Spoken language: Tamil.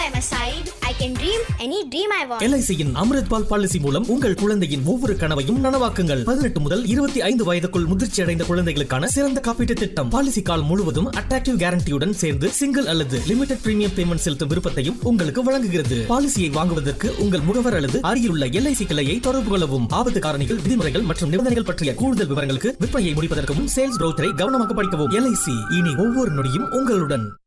by my side, I can dream any dream I want. LICயின் Amrit ball policy மூலம் உங்கள் குழந்தையின் ஒவ்வொரு கனவையும் நனவாக்குங்கள். 18 முதல் 25 வயதுக்குள் முதிர்ச்சி அடைந்த குழந்தைகளுக்கான சிறந்த காப்பீட்டு திட்டம். பாலிசி கால் முழுவதும் அட்ராக்டிவ் கேரண்டியுடன் சேர்ந்து சிங்கிள் அல்லது லிமிடெட் பிரீமியம் பேமெண்ட் செலுத்தும் விருப்பத்தையும் உங்களுக்கு வழங்குகிறது. பாலிசியை வாங்குவதற்கு உங்கள் முகவர் அல்லது அருகிலுள்ள LIC கிளையை தொடர்பு கொள்ளவும். ஆபத்து காரணிகள், விதிமுறைகள் மற்றும் நிபந்தனைகள் பற்றிய கூடுதல் விவரங்களுக்கு விற்பனையை முடிப்பதற்கு முன் சேல்ஸ் ப்ரௌச்சரை கவனமாக படிக்கவும். LIC, இனி ஒவ்வொரு நொடியும் உங்களுடன்.